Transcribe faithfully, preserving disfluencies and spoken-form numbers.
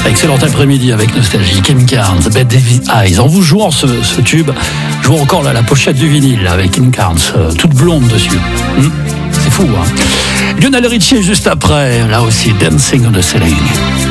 Excellent après-midi avec Nostalgie. Kim Carnes, Bad David Eyes. En vous jouant ce, ce tube, je vois encore là, la pochette du vinyle avec Kim Carnes, euh, toute blonde dessus. Hum, c'est fou, hein. Lionel Richie juste après, là aussi, Dancing on the Ceiling.